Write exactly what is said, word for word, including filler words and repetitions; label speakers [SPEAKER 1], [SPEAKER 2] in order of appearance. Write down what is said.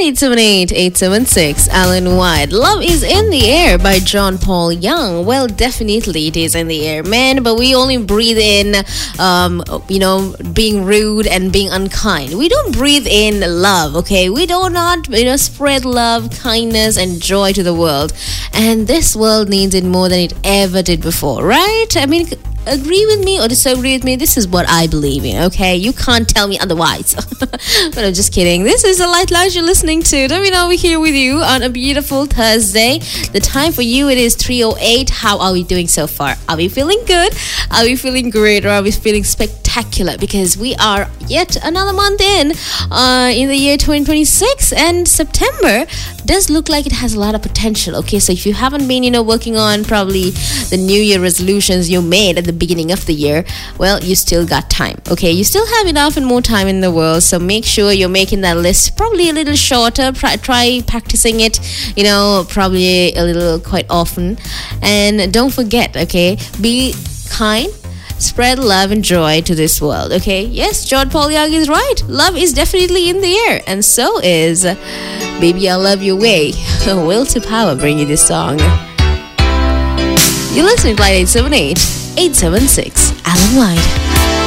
[SPEAKER 1] eight seven eight, eight seven six, Alan White. Love is in the air by John Paul Young. Well, definitely it is in the air, man. But we only breathe in, um, you know, being rude and being unkind. We don't breathe in love, okay? We do not, you know, spread love, kindness, and joy to the world. And this world needs it more than it ever did before, right? I mean, agree with me or disagree with me, this is what I believe in, okay? You can't tell me otherwise. But I'm just kidding. This is the Light Lounge you're listening to. Let me know we're here with you on a beautiful Thursday. The time for you, it is three oh eight. How are we doing so far? Are we feeling good? Are we feeling great? Or are we feeling spectacular? Because we are yet another month in, uh, in the year twenty twenty-six, and September does look like it has a lot of potential, okay? So if you haven't been, you know, working on probably the New Year resolutions you made at the beginning of the year, well, you still got time, okay? You still have enough and more time in the world, so make sure you're making that list probably a little shorter. Try, try practicing it, you know, probably a little quite often. And don't forget, okay, be kind, spread love and joy to this world, okay? Yes, John Paul Young is right. Love is definitely in the air, and so is Baby I Love Your Way. Will to Power bring you this song. You're listening to Light eight seven eight, eight seven six, Alan White.